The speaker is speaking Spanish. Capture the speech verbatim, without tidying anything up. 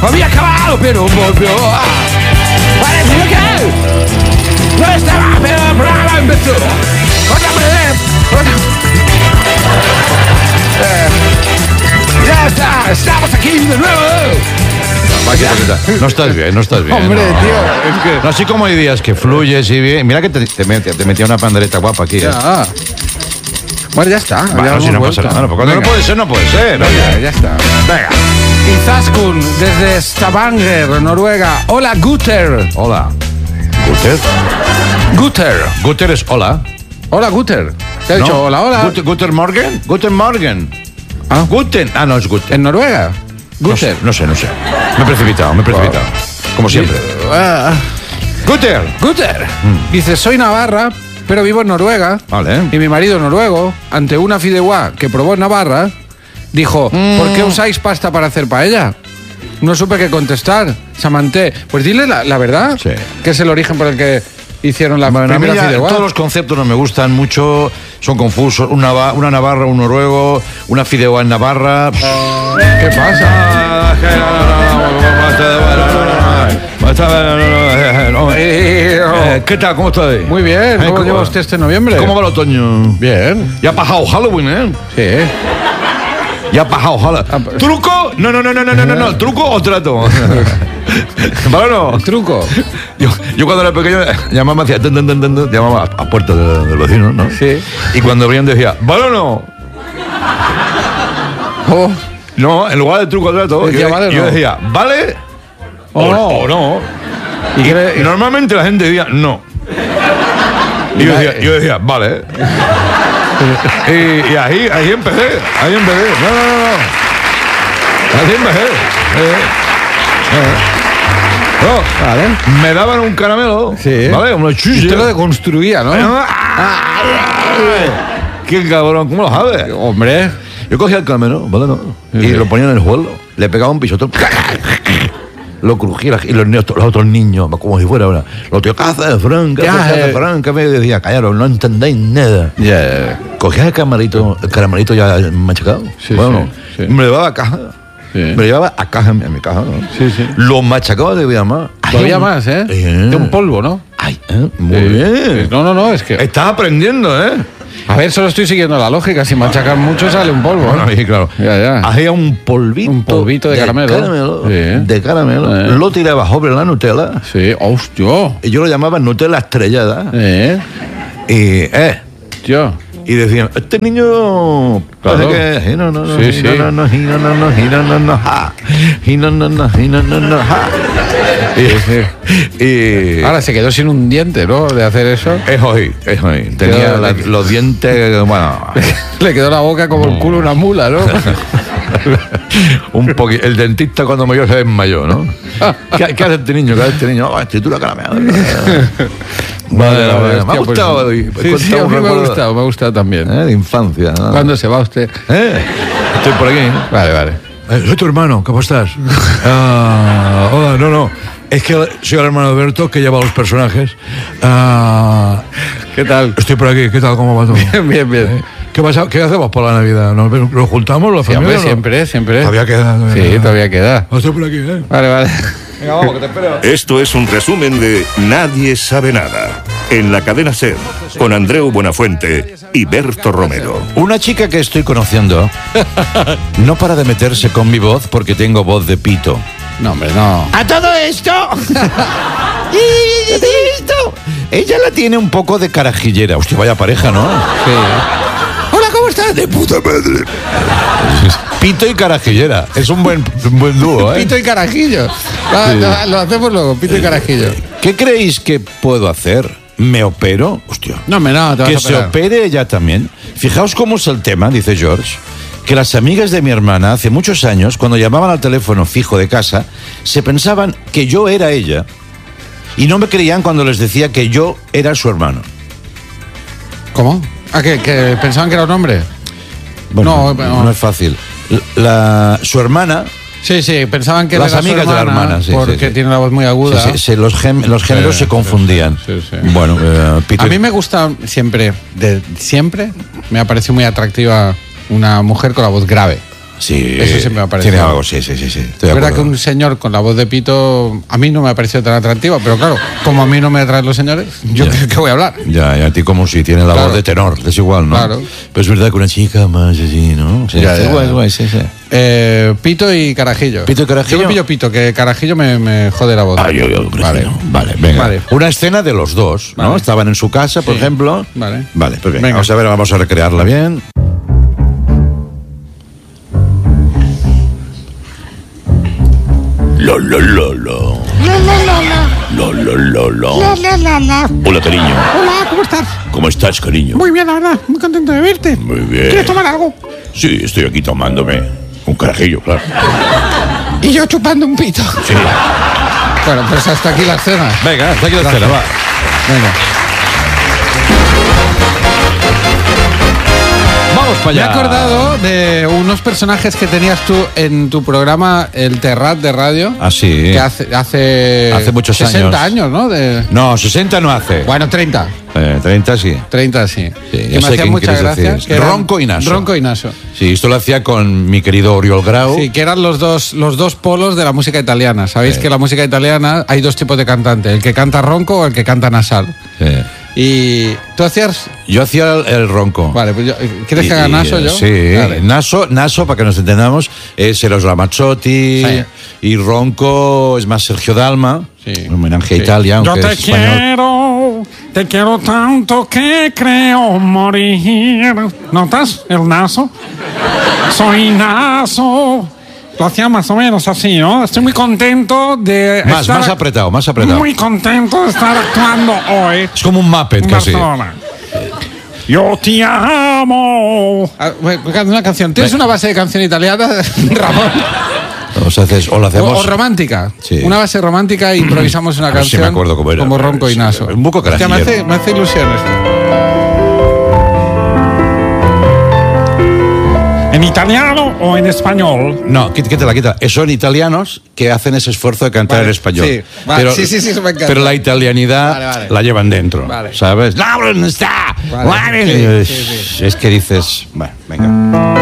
había acabado, pero volvió. Parecía que no estaba, pero el programa empezó. Otra vez, otra... Eh, ya está, estamos aquí de nuevo. No estás bien, no estás bien. Hombre, no. tío, es que... No, así como hay días que fluyes y bien. Mira que te, te, metía, te metía una pandereta guapa aquí. Ya. ¿eh? Bueno, ya está. Bueno, ya si no pasa nada. No, no puede ser, no puede ser. Venga, ya está. Venga. Izaskun, desde Stavanger, Noruega. Hola, Guter. Hola. ¿Guter? Guter. Guter es hola. Hola, Guter. ¿Te ha ¿No? dicho hola, hola? Guter, Guter Morgen. Guter Morgen. Ah. Guten. Ah, no, es Guter. ¿En Noruega? Guter. No sé, no sé. No sé. Me he precipitado, me he precipitado. Como siempre. Ah. Guter. Guter. Mm. Dice, soy navarra, pero vivo en Noruega. Vale. Y mi marido noruego, ante una fideuá que probó en Navarra, dijo, mm. ¿por qué usáis pasta para hacer paella? No supe qué contestar. Samanté. Pues dile la, la verdad. Sí. Que es el origen por el que hicieron la bueno, primera ya, fideuá. Todos los conceptos no me gustan mucho, son confusos. Una, una Navarra, un noruego, una fideuá en Navarra. ¿Qué pasa? ¿Qué tal? ¿Cómo estás? Muy bien. ¿Cómo lleva usted este noviembre? ¿Cómo va el otoño? Bien. Ya ha pasado Halloween, ¿eh? Sí. Ya ha pasado Halloween. ¿Truco? No, no, no, no, no, no, no, no. ¿Truco o trato? Bueno, truco. Yo, yo cuando era pequeño llamaba, hacía, ten, ten, ten, ten, llamaba a, a puerta de, del vecino, ¿no? Sí. Y cuando abrían decía, ¿vale o no? Oh. No, en lugar de truco o trato, yo, vale, yo no. decía, ¿vale? O, o no. O no. Y, y, y normalmente la gente decía, no. Y yo decía, yo decía vale. y, y ahí, ahí empecé, ahí empecé. No, no, no, no. Así empecé. Eh, eh. No, vale. Me daban un caramelo, sí. ¿vale? Una chuche. Y usted lo deconstruía, ¿no? ¡Qué cabrón! ¿Cómo lo sabes? Hombre. Yo cogía el caramelo, ¿vale? No. Y Sí. lo ponía en el suelo, le pegaba un pisotón, lo crujía, y los, niños, los otros niños, como si fuera una. Los tíos, ¿qué haces, Frank? ¿Qué haces, Frank? ¿Qué me decía? Callaros, no entendéis nada. Yeah. Cogía el caramelito, el caramelito ya machacado. Sí, bueno, sí, sí. me lo llevaba a caja. Sí. Me lo llevaba a caja, en mi caja, ¿no? Sí, sí. Lo machacaba todavía más. Todavía más, ¿eh? eh. De un polvo, ¿no? Ay, eh, muy Sí. bien. No, no, no, es que... Estás aprendiendo, ¿eh? A ver, solo estoy siguiendo la lógica. Si machacan mucho sale un polvo. Bueno, ¿eh? sí, claro. Ya, ya. Hacía un polvito. Un polvito de caramelo. caramelo Sí. De caramelo. Eh. Lo tiraba sobre la Nutella. Sí, hostia. Y yo lo llamaba Nutella estrellada. Eh, Y, eh. yo. Y decían, este niño. Claro. Parece que. No, no, no. Sí, sí. No, no, no, no, no, no, no, no, no, ja. No, no, no, no, no, no, ja. Y, y Ahora se quedó sin un diente, ¿no? De hacer eso. es hoy, es hoy. Tenía Quedó- la- los dientes, bueno, Le quedó la boca como el culo de una mula, ¿no? un poquito. El dentista cuando me vio se desmayó, ¿no? ¿Qué, ¿Qué hace este niño? ¿Qué hace este niño? Oh, escritura caramelo. Vale, vale. Me ha Hostia, gustado pues, hoy. Sí, sí, a mí me ha recuerdo, gustado, me ha gustado también. ¿eh? De infancia, ¿no? ¿Cuándo se va usted? ¿Eh? Estoy por aquí. Vale, vale. Eh, soy tu hermano, ¿cómo estás? Ah, hola, no, no. Es que soy el hermano de Berto, que lleva los personajes. Ah, ¿Qué tal? estoy por aquí, ¿qué tal? ¿Cómo va todo? Bien, bien, bien. ¿Qué, pasa? ¿Qué hacemos por la Navidad? ¿Nos, nos juntamos la Sí, familia? hombre, o no? siempre, siempre. Todavía queda. Sí, todavía queda. Estoy por aquí, ¿eh? Vale, vale. Venga, vamos, que te espero. Esto es un resumen de Nadie sabe nada, en la cadena SER, con Andreu Buenafuente y Berto Romero. Una chica que estoy conociendo no para de meterse con mi voz porque tengo voz de pito. No, hombre, no. A todo esto. Y esto. Ella la tiene un poco de carajillera. Hostia, vaya pareja, ¿no? Sí. Hola, ¿cómo estás? De puta madre. Pito y carajillera. Es un buen, un buen dúo, ¿eh? Pito y carajillo. Va, Sí. lo, lo hacemos luego, pito y carajillo. ¿Qué creéis que puedo hacer? ¿Me opero? Hostia. No, hombre, no, te vas Que a se operar. opere ella también. Fijaos cómo es el tema, dice George, que las amigas de mi hermana hace muchos años, cuando llamaban al teléfono fijo de casa, se pensaban que yo era ella y no me creían cuando les decía que yo era su hermano. ¿Cómo? Ah, que, que pensaban que era un hombre. Bueno, No, no, no. es fácil. La, su hermana, Sí, sí, pensaban que Las era su amigas de la hermana, sí, porque sí, sí. tiene la voz muy aguda. se- se- se- los, gem- los géneros Sí, se confundían. sí, sí. Bueno, eh, Peter- A mí me gusta siempre, de siempre, me ha parecido muy atractiva una mujer con la voz grave. Sí, Eso sí me ha parecido. Tiene algo, sí, sí, sí. sí. Estoy de Es verdad acuerdo. que un señor con la voz de pito a mí no me ha parecido tan atractivo, pero claro, como a mí no me atraen los señores, yo Ya. creo que voy a hablar. Ya, y a ti como si tiene la Claro. voz de tenor, es igual, ¿no? Claro. Pero es verdad que una chica más así, ¿no? Sí, Ya, es ya, guay, ya. guay, sí, sí. Eh, pito y Carajillo. ¿Pito y Carajillo? Yo me pillo pito, que Carajillo me, me jode la voz. Ah, yo, yo, Vale. vale, venga. Vale. Una escena de los dos, ¿no? Vale. Estaban en su casa, por Sí. ejemplo. Vale. Vale, pues venga, Venga. vamos a ver, vamos a recrearla bien. Lo, lo, lo, lo. La, la, la, la. Lo, lo, lo, lo. La, la, la, la. Hola, cariño. Hola, ¿cómo estás? ¿Cómo estás, cariño? Muy bien, la verdad. Muy contento de verte. Muy bien. ¿Quieres tomar algo? Sí, estoy aquí tomándome un carajillo, claro. Y yo chupando un pito. Sí. Bueno, pues hasta aquí la escena. Venga, hasta aquí la escena, va. Venga. Vamos para Me he allá. acordado de unos personajes que tenías tú en tu programa El Terrat de radio. Ah, sí. Que hace, hace, Hace muchos sesenta años. años, ¿no? De, No, sesenta no hace. bueno, treinta. Eh, treinta sí. treinta, sí. Sí, que ya me sé hacían quién mucha quieres gracia. decir. que eran- Ronco y Naso. Ronco y Naso. Sí, esto lo hacía con mi querido Oriol Grau. Sí, que eran los dos, los dos polos de la música italiana. Sabéis Sí. que la música italiana hay dos tipos de cantante, el que canta ronco o el que canta nasal. Sí. Y tú hacías... Yo hacía el, el ronco. Vale, pues yo, ¿quieres Y- que haga y, Naso eh, yo? Sí, Vale. Naso, Naso, para que nos entendamos, es Eros Ramazzotti. Sí. Y Ronco es más Sergio Dalma. Sí. Un homenaje a Sí. Italia, Yo aunque te es español. quiero, te quiero tanto que creo morir. ¿Notas el naso? Soy naso. Lo hacía más o menos así, ¿no? Estoy muy contento de Más, estar... más apretado, más apretado. Muy contento de estar actuando hoy Es como un Muppet en casi. Barcelona. Yo te amo. Ah, bueno, canta una canción. ¿Tienes una base de canción italiana, Ramón? O, sea, haces- o lo O, hacemos. o romántica. Sí. Una base romántica e improvisamos una A ver si canción. me acuerdo cómo era. Como Ronco y Sí, Naso. un poco Hostia, me hace, carajillero. me hace ilusión esto. ¿En italiano o en español? No, quít- quítala, quítala. Eh, Son italianos que hacen ese esfuerzo de cantar Vale, en español. sí, vale, sí, sí, sí, eso me encanta. Pero la italianidad Vale, vale. la llevan dentro, Vale. ¿sabes? ¡No, no está! Vale, Vale. sí, Es- sí, Es que dices... Bueno, venga.